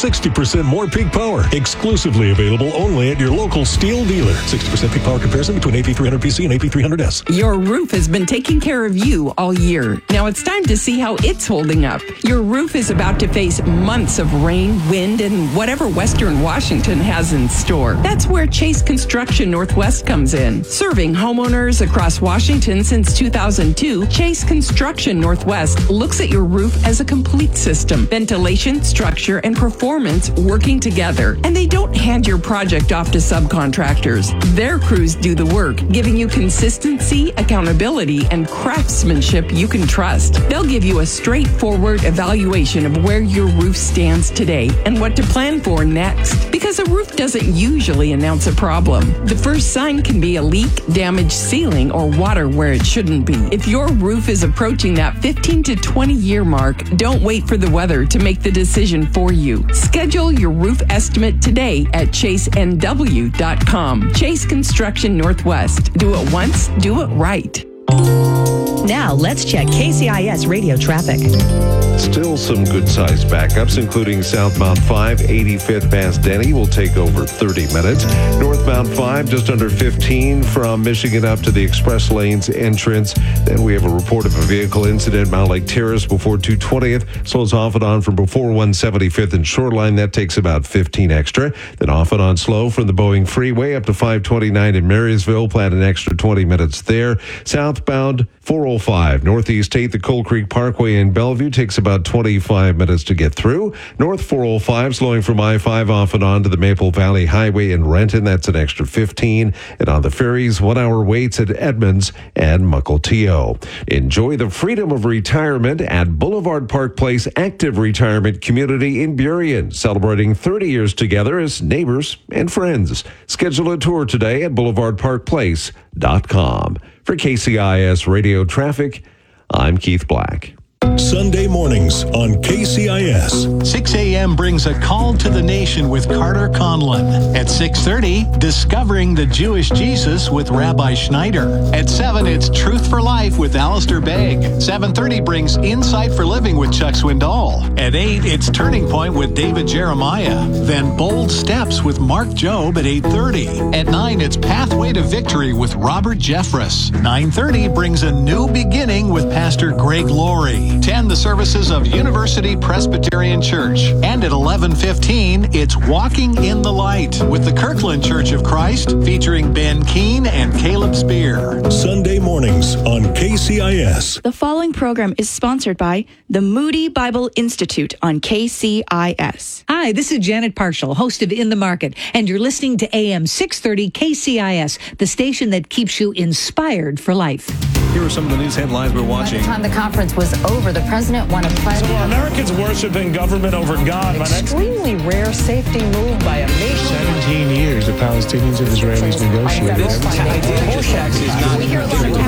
60% more peak power. Exclusively available only at your local Steel dealer. 60% peak power comparison between AP300PC and AP300S. Your roof has been taking care of you all year. Now it's time to see how it's holding up. Your roof is about to face months of rain, wind, and whatever Western Washington has in store. That's where Chase Construction Northwest comes in. Serving homeowners across Washington since 2002, Chase Construction Northwest looks at your roof as a complete system. Ventilation, structure, and performance working together. And they don't hand your project off to subcontractors. Their crews do the work, giving you consistency, accountability, and craftsmanship you can trust. They'll give you a straightforward evaluation of where your roof stands today and what to plan for next. Because a roof doesn't usually announce a problem. The first sign can be a leak, damaged ceiling, or water where it shouldn't be. If your roof is approaching that 15 to 20 year mark, don't wait for the weather to make the decision for you. Schedule your roof estimate today at chasenw.com. Chase Construction Northwest. Do it once, do it right. Now, let's check KCIS radio traffic. Still some good-sized backups, including southbound 5, 85th past Denny will take over 30 minutes. Northbound 5, just under 15 from Michigan up to the express lanes entrance. Then we have a report of a vehicle incident, Mount Lake Terrace before 220th. Slows off and on from before 175th and Shoreline. That takes about 15 extra. Then off and on slow from the Boeing Freeway up to 529 in Marysville. Plan an extra 20 minutes there. Southbound 405, Northeast 8th, the Coal Creek Parkway in Bellevue takes about 25 minutes to get through. North 405, slowing from I-5 off and on to the Maple Valley Highway in Renton. That's an extra 15. And on the ferries, 1 hour waits at Edmonds and Mukilteo. Enjoy the freedom of retirement at Boulevard Park Place Active Retirement Community in Burien, celebrating 30 years together as neighbors and friends. Schedule a tour today at boulevardparkplace.com. For KCIS Radio Traffic, I'm Keith Black. Sunday mornings on KCIS. 6 a.m. brings a call to the nation with Carter Conlon. At 6:30, Discovering the Jewish Jesus with Rabbi Schneider. At 7, it's Truth for Life with Alistair Begg. 7:30 brings Insight for Living with Chuck Swindoll. At 8, it's Turning Point with David Jeremiah. Then Bold Steps with Mark Jobe at 8:30. At 9, it's Pathway to Victory with Robert Jeffress. 9:30 brings a new beginning with Pastor Greg Laurie. 10, the services of University Presbyterian Church. And at 11:15, it's Walking in the Light with the Kirkland Church of Christ, featuring Ben Keene and Caleb Spear. Sunday mornings on KCIS. The following program is sponsored by the Moody Bible Institute on KCIS. Hi, this is Janet Parshall, host of In the Market, and you're listening to AM 630 KCIS, the station that keeps you inspired for life. Here are some of the news headlines we're watching. By the time the conference was over, the president won a pledge. So Americans worshiping government over God. Extremely rare safety move by a nation. 17 years the Palestinians and Israelis negotiated. We hear a lot of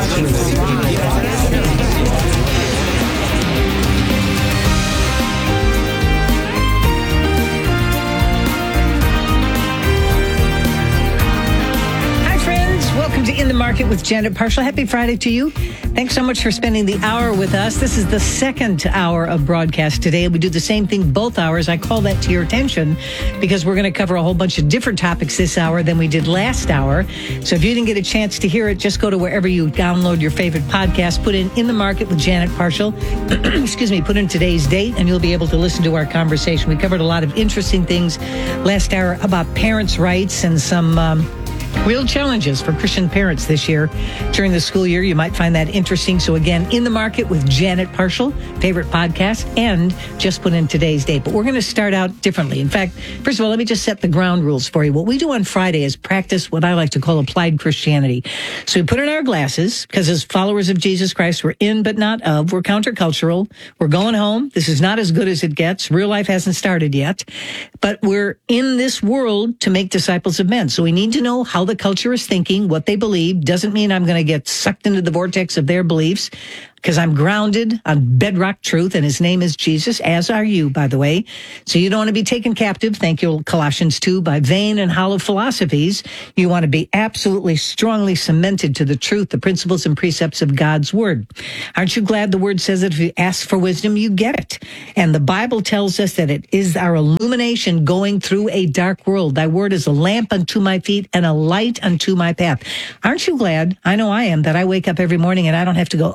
Welcome to In the Market with Janet Parshall. Happy Friday to you. Thanks so much for spending the hour with us. This is the second hour of broadcast today. We do the same thing both hours. I call that to your attention because we're going to cover a whole bunch of different topics this hour than we did last hour. So if you didn't get a chance to hear it, just go to wherever you download your favorite podcast, put in the Market with Janet Parshall, excuse me, put in today's date, and you'll be able to listen to our conversation. We covered a lot of interesting things last hour about parents' rights and some real challenges for Christian parents this year during the school year. You might find that interesting. So again, In the Market with Janet Parshall, favorite podcast, and just put in today's date. But we're going to start out differently. In fact, first of all, let me just set the ground rules for you. What we do on Friday is practice what I like to call applied Christianity. So we put on our glasses because as followers of Jesus Christ, we're in but not of. We're countercultural. We're going home. This is not as good as it gets. Real life hasn't started yet. But we're in this world to make disciples of men. So we need to know how the culture is thinking, what they believe. Doesn't mean I'm going to get sucked into the vortex of their beliefs. because I'm grounded on bedrock truth, and his name is Jesus, as are you, by the way. So you don't want to be taken captive, thank you, Colossians 2, by vain and hollow philosophies. You want to be absolutely strongly cemented to the truth, the principles and precepts of God's word. Aren't you glad the word says that if you ask for wisdom, you get it? And the Bible tells us that it is our illumination going through a dark world. Thy word is a lamp unto my feet and a light unto my path. Aren't you glad? I know I am, that I wake up every morning and I don't have to go,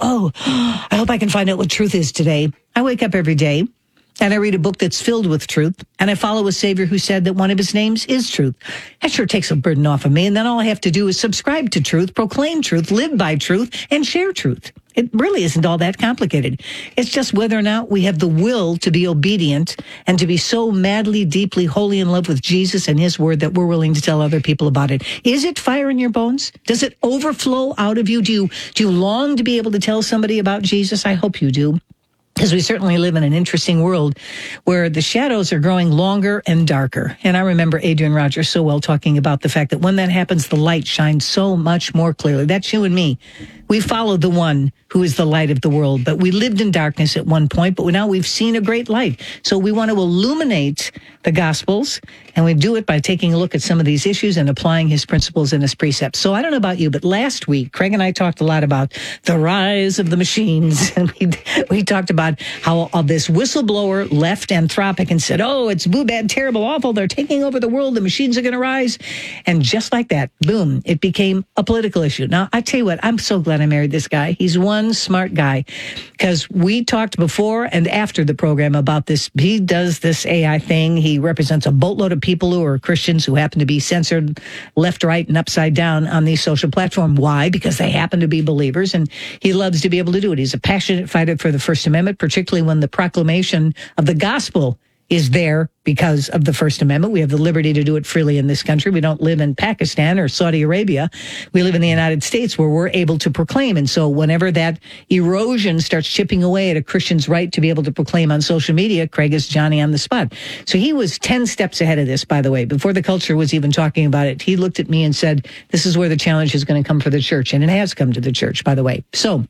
I hope I can find out what truth is today. I wake up every day and I read a book that's filled with truth, and I follow a Savior who said that one of his names is truth. That sure takes a burden off of me, and then all I have to do is subscribe to truth, proclaim truth, live by truth, and share truth. It really isn't all that complicated. It's just whether or not we have the will to be obedient and to be so madly, deeply, wholly in love with Jesus and his word that we're willing to tell other people about it. Is it fire in your bones? Does it overflow out of you? Do you long to be able to tell somebody about Jesus? I hope you do. Because we certainly live in an interesting world where the shadows are growing longer and darker. And I remember Adrian Rogers so well talking about the fact that when that happens, the light shines so much more clearly. That's you and me. We follow the one who is the light of the world. But we lived in darkness at one point, but now we've seen a great light. So we want to illuminate the Gospels, and we do it by taking a look at some of these issues and applying his principles and his precepts. So I don't know about you, but last week, Craig and I talked a lot about the rise of the machines. And we talked about how this whistleblower left Anthropic and said, it's boo, bad, terrible, awful. They're taking over the world. The machines are going to rise. And just like that, boom, it became a political issue. Now, I tell you what, I'm so glad I married this guy. He's one smart guy, because we talked before and after the program about this. He does this AI thing. He represents a boatload of people who are Christians who happen to be censored left, right, and upside down on these social platforms. Why? Because they happen to be believers, and he loves to be able to do it. He's a passionate fighter for the First Amendment, particularly when the proclamation of the gospel is there because of the First Amendment. We have the liberty to do it freely in this country. We don't live in Pakistan or Saudi Arabia. We live in the United States where we're able to proclaim. And so whenever that erosion starts chipping away at a Christian's right to be able to proclaim on social media, Craig is Johnny on the spot. So he was 10 steps ahead of this, by the way. Before the culture was even talking about it, he looked at me and said, this is where the challenge is going to come for the church. And it has come to the church, by the way. So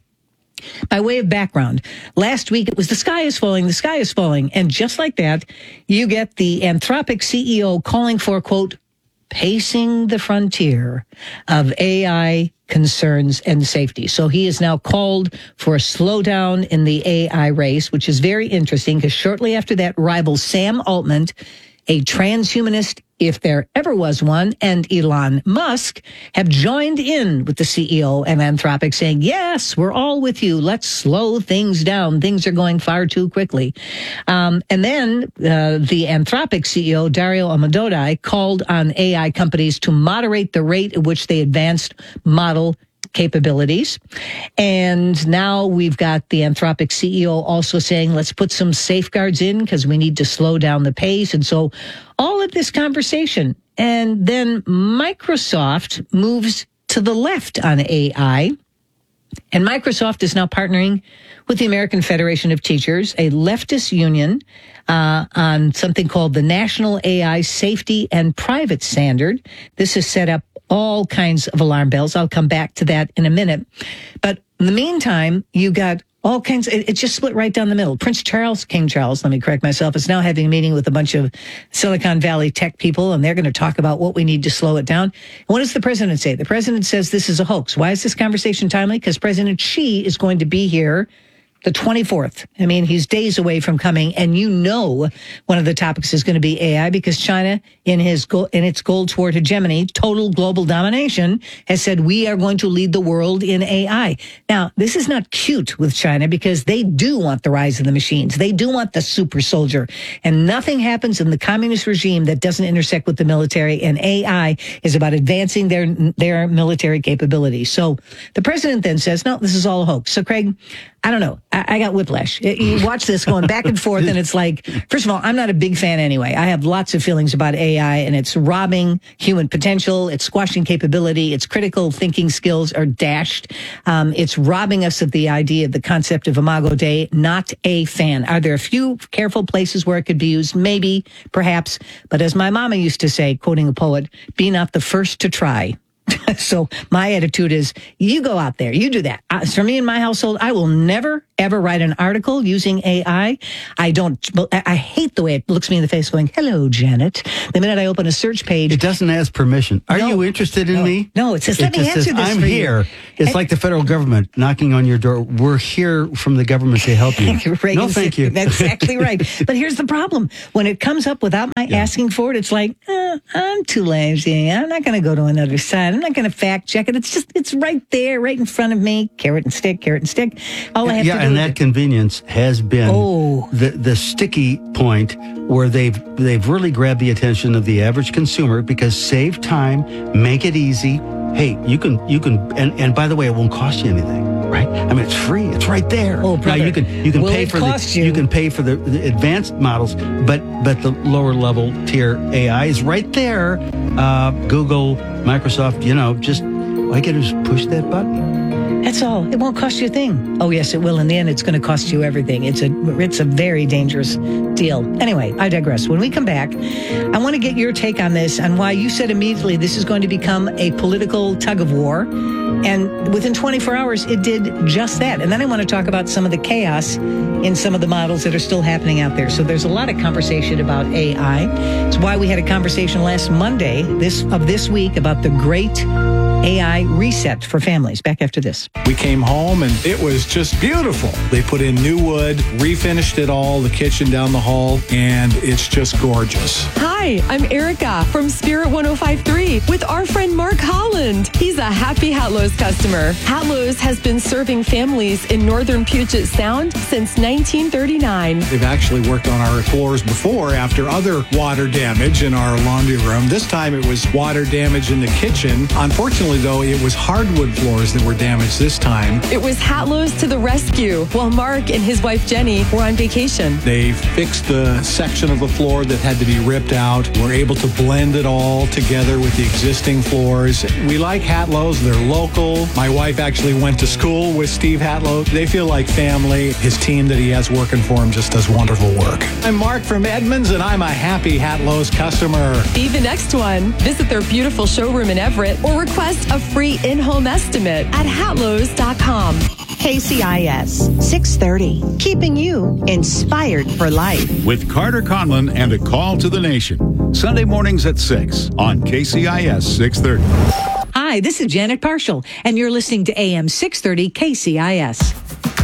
by way of background, last week it was the sky is falling. And just like that, you get the Anthropic CEO calling for, quote, pacing the frontier of AI concerns and safety. So he has now called for a slowdown in the AI race, which is very interesting because shortly after that, rival Sam Altman, a transhumanist, if there ever was one, and Elon Musk have joined in with the CEO and Anthropic saying, yes, we're all with you. Let's slow things down. Things are going far too quickly. And then the Anthropic CEO, Dario Amodei, called on AI companies to moderate the rate at which they advanced model capabilities. And now we've got the Anthropic CEO also saying, let's put some safeguards in because we need to slow down the pace. And so all of this conversation. And then Microsoft moves to the left on AI. And Microsoft is now partnering with the American Federation of Teachers, a leftist union, on something called the National AI Safety and Private Standard. This has set up all kinds of alarm bells. I'll come back to that in a minute. But in the meantime, you got all kinds. It just split right down the middle. King Charles, let me correct myself, is now having a meeting with a bunch of Silicon Valley tech people, and they're going to talk about what we need to slow it down. And what does the president say? The president says this is a hoax. Why is this conversation timely? Because President Xi is going to be here the 24th. I mean, he's days away from coming, and you know one of the topics is going to be AI because China, in its goal toward hegemony, total global domination, has said we are going to lead the world in AI. Now, this is not cute with China because they do want the rise of the machines. They do want the super soldier, and nothing happens in the communist regime that doesn't intersect with the military, and AI is about advancing their military capabilities. So the president then says, no, this is all a hoax. So, Craig, I don't know. I got whiplash. You watch this going back and forth, and it's like, first of all, I'm not a big fan anyway. I have lots of feelings about AI, and it's robbing human potential. It's squashing capability. Its critical thinking skills are dashed. It's robbing us of the idea of the concept of Imago Dei. Not a fan. Are there a few careful places where it could be used? Maybe, perhaps. But as my mama used to say, quoting a poet, be not the first to try. So my attitude is, you go out there, you do that. For me in my household, I will never, ever write an article using AI. I hate the way it looks me in the face going, hello, Janet. The minute I open a search page. It doesn't ask permission. Are you interested in me? No, it says, let me answer this I'm for here. you. It's like the federal government knocking on your door. We're here from the government to help you. No, thank you. That's exactly right. But here's the problem. When it comes up without my asking for it, it's like, I'm too lazy. I'm not going to go to another site. I'm not going to fact check it. It's right there, right in front of me. Carrot and stick, carrot and stick. All I have to do and that convenience has been the sticky point where they've really grabbed the attention of the average consumer because save time, make it easy. Hey, you can, and by the way, it won't cost you anything, right? I mean, it's free. It's right there. Oh, brother. Now you can pay for you can pay for the advanced models, but the lower level tier AI is right there. Google, Microsoft, just all I get is push that button. That's all. It won't cost you a thing. Oh, yes, it will. In the end, it's going to cost you everything. It's a very dangerous deal. Anyway, I digress. When we come back, I want to get your take on this and why you said immediately this is going to become a political tug of war. And within 24 hours, it did just that. And then I want to talk about some of the chaos in some of the models that are still happening out there. So there's a lot of conversation about AI. It's why we had a conversation last Monday this week about the great AI reset for families. Back after this. We came home and it was just beautiful. They put in new wood, refinished it all, the kitchen down the hall, and it's just gorgeous. Hi, I'm Erica from Spirit 105.3 with our friend Mark Holland. He's a happy Hatlo's customer. Hatlo's has been serving families in northern Puget Sound since 1939. They've actually worked on our floors before after other water damage in our laundry room. This time it was water damage in the kitchen. Unfortunately, though, it was hardwood floors that were damaged this time. It was Hatlo's to the rescue while Mark and his wife Jenny were on vacation. They fixed the section of the floor that had to be ripped out. We're able to blend it all together with the existing floors. We like Hatlo's. They're local. My wife actually went to school with Steve Hatlo. They feel like family. His team that he has working for him just does wonderful work. I'm Mark from Edmonds, and I'm a happy Hatlo's customer. Be the next one. Visit their beautiful showroom in Everett or request a free in-home estimate at hatlos.com. KCIS 630, keeping you inspired for life. With Carter Conlon and A Call to the Nation. Sunday mornings at 6 on KCIS 630. Hi, this is Janet Parshall, and you're listening to AM 630 KCIS.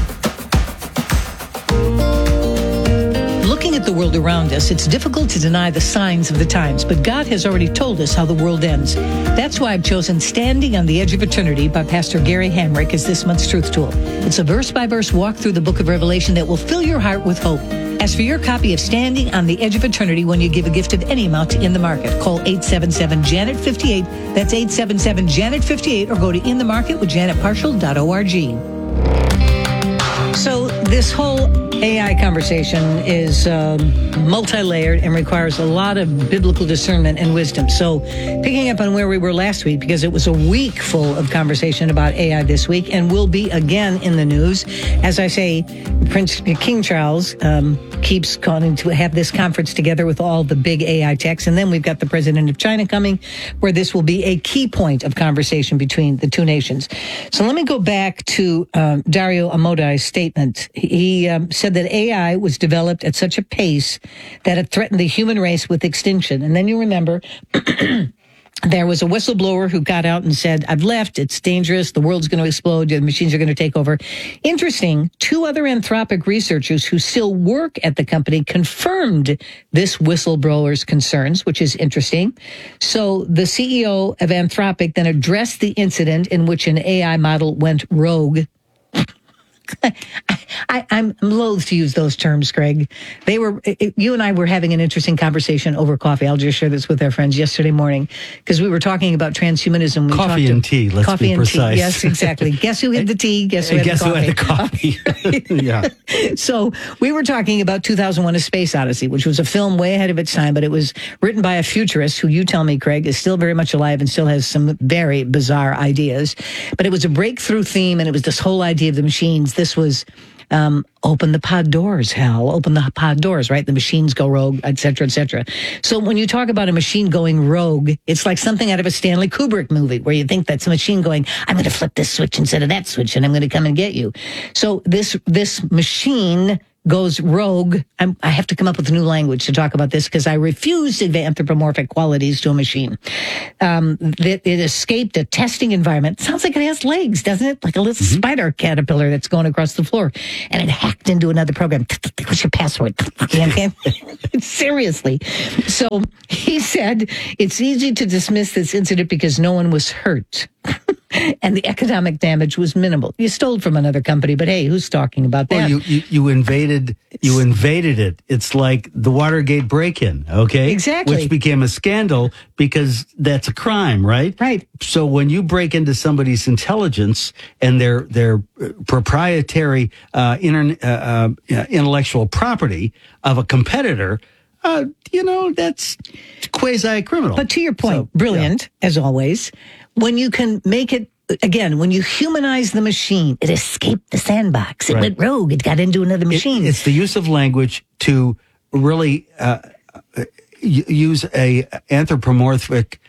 Looking at the world around us, it's difficult to deny the signs of the times, but God has already told us how the world ends. That's why I've chosen Standing on the Edge of Eternity by Pastor Gary Hamrick as this month's Truth Tool. It's a verse-by-verse walk through the book of Revelation that will fill your heart with hope. Ask for your copy of Standing on the Edge of Eternity when you give a gift of any amount to In the Market. Call 877-JANET-58. That's 877-JANET-58, or go to inthemarketwithjanetparshall.org. So this whole AI conversation is multi-layered and requires a lot of biblical discernment and wisdom. So picking up on where we were last week, because it was a week full of conversation about AI this week and will be again in the news. As I say, King Charles keeps calling to have this conference together with all the big AI techs. And then we've got the president of China coming, where this will be a key point of conversation between the two nations. So let me go back to Dario Amodei's statement. He said that AI was developed at such a pace that it threatened the human race with extinction. And then you remember there was a whistleblower who got out and said, I've left, it's dangerous, the world's going to explode, the machines are going to take over. Interesting, two other Anthropic researchers who still work at the company confirmed this whistleblower's concerns, which is interesting. So the CEO of Anthropic then addressed the incident in which an AI model went rogue. I'm loath to use those terms, Greg. You and I were having an interesting conversation over coffee. I'll just share this with our friends yesterday morning because we were talking about transhumanism. Coffee and tea, let's be precise. Tea. Yes, exactly. Guess who had the tea? Guess who had the coffee? Yeah. So we were talking about 2001: A Space Odyssey, which was a film way ahead of its time, but it was written by a futurist who, you tell me, Craig, is still very much alive and still has some very bizarre ideas. But it was a breakthrough theme, and it was this whole idea of the machines. This was Open the pod doors, Hal. Open the pod doors, right? The machines go rogue, et cetera, et cetera. So when you talk about a machine going rogue, it's like something out of a Stanley Kubrick movie where you think that's a machine going, I'm going to flip this switch instead of that switch and I'm going to come and get you. So this machine goes rogue. I have to come up with a new language to talk about this because I refuse to give anthropomorphic qualities to a machine. It escaped a testing environment. Sounds like it has legs, doesn't it? Like a little spider caterpillar that's going across the floor. And it hacked into another program. What's your password? Seriously. So he said it's easy to dismiss this incident because no one was hurt. And the economic damage was minimal. You stole from another company, but hey, who's talking about that? Well, you invaded it. It's like the Watergate break-in, okay? Exactly. Which became a scandal because that's a crime, right? Right. So when you break into somebody's intelligence and their proprietary intellectual property of a competitor, that's quasi-criminal. But to your point, brilliant, as always. When you can make it, again, when you humanize the machine, it escaped the sandbox. It went rogue. It got into another machine. It's the use of language to really use a anthropomorphic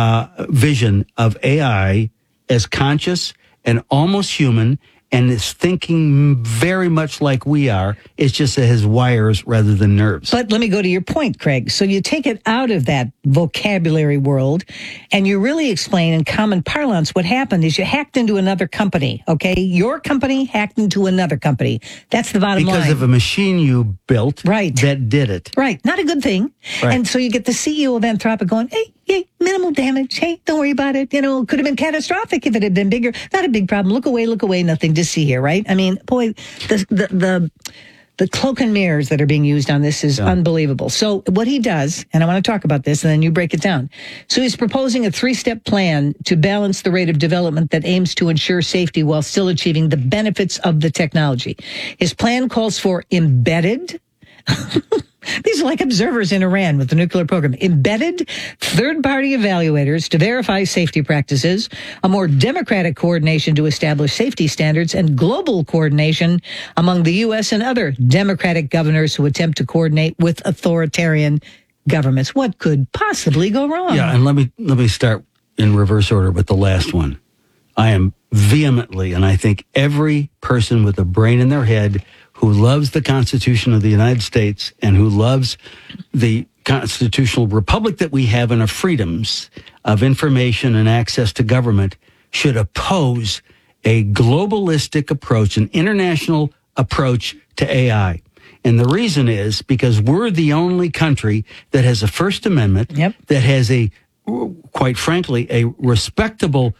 vision of AI as conscious and almost human, and is thinking very much like we are. It's just it has wires rather than nerves. But let me go to your point, Craig. So you take it out of that vocabulary world and you really explain in common parlance what happened is you hacked into another company, okay? Your company hacked into another company. That's the bottom line. Because of a machine you built that did it. Right. Not a good thing. Right. And so you get the CEO of Anthropic going, hey, minimal damage. Hey, don't worry about it. Could have been catastrophic if it had been bigger. Not a big problem. Look away, nothing to see here, right? I mean, boy, the cloak and mirrors that are being used on this is unbelievable. So what he does, and I want to talk about this, and then you break it down. So he's proposing a 3-step plan to balance the rate of development that aims to ensure safety while still achieving the benefits of the technology. His plan calls for embedded these are like observers in Iran with the nuclear program. Embedded third-party evaluators to verify safety practices, a more democratic coordination to establish safety standards, and global coordination among the U.S. and other democratic governors who attempt to coordinate with authoritarian governments. What could possibly go wrong? Yeah, and let me start in reverse order with the last one. I am vehemently, and I think every person with a brain in their head who loves the Constitution of the United States and who loves the constitutional republic that we have and our freedoms of information and access to government should oppose a globalistic approach, an international approach to AI. And the reason is because we're the only country that has a First Amendment, that has quite frankly, a respectable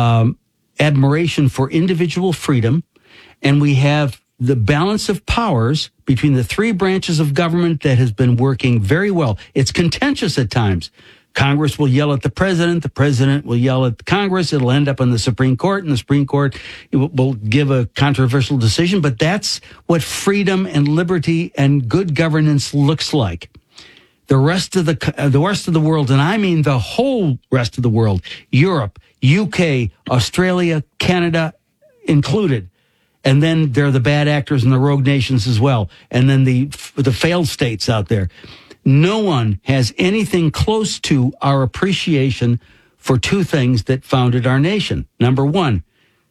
admiration for individual freedom, and we have the balance of powers between the three branches of government that has been working very well. It's contentious at times. Congress will yell at the president will yell at Congress, it'll end up in the Supreme Court, and the Supreme Court will give a controversial decision, but that's what freedom and liberty and good governance looks like. The rest of the world, and I mean the whole rest of the world, Europe, UK, Australia, Canada included, and then there are the bad actors and the rogue nations as well, and then the failed states out there. No one has anything close to our appreciation for two things that founded our nation. Number one,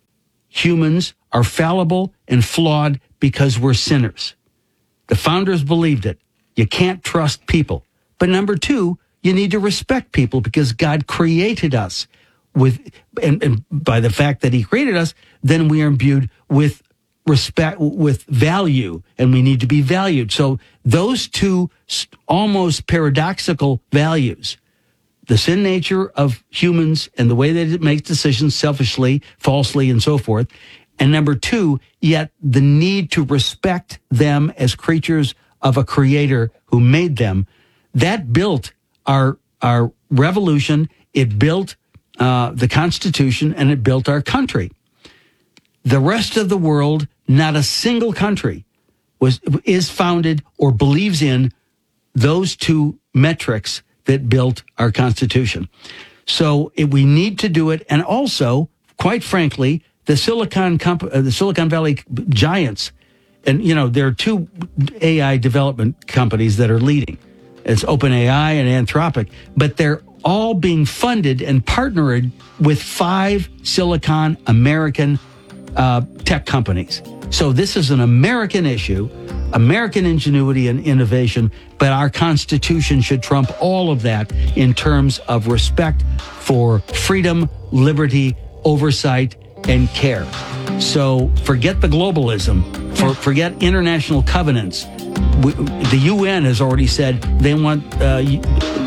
humans are fallible and flawed because we're sinners. The founders believed it. You can't trust people. But number two, you need to respect people because God created us with, and by the fact that he created us, then we are imbued with respect, with value, and we need to be valued. So those two almost paradoxical values, the sin nature of humans and the way that it makes decisions selfishly, falsely, and so forth, and number two, yet the need to respect them as creatures of a creator who made them, that built our revolution, it built the Constitution, and it built our country. The rest of the world, not a single country is founded or believes in those two metrics that built our Constitution. So we need to do it. And also, quite frankly, the Silicon Valley giants and there are two AI development companies that are leading. It's OpenAI and Anthropic, but they're all being funded and partnered with 5 Silicon American tech companies. So this is an American issue, American ingenuity and innovation, but our Constitution should trump all of that in terms of respect for freedom, liberty, oversight, and care. So forget the globalism, forget international covenants. The UN has already said they want